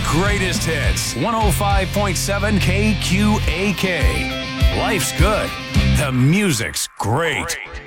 greatest hits. 105.7 KQAK. Life's good. The music's great.